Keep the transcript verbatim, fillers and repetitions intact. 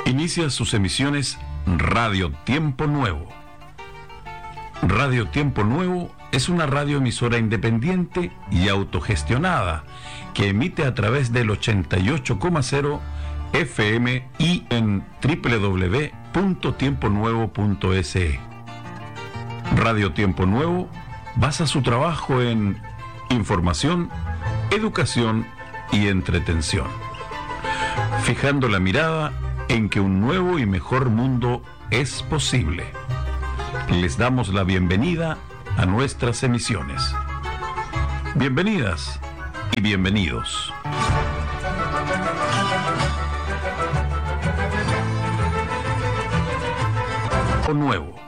Inicia sus emisiones Radio Tiempo Nuevo. Radio Tiempo Nuevo es una radioemisora independiente y autogestionada que emite a través del ochenta y ocho coma cero F M y en doble u doble u doble u punto tiempo nuevo punto es e. Radio Tiempo Nuevo basa su trabajo en información, educación y entretención, fijando la mirada en que un nuevo y mejor mundo es posible. Les damos la bienvenida a nuestras emisiones. Bienvenidas y bienvenidos. Nuevo.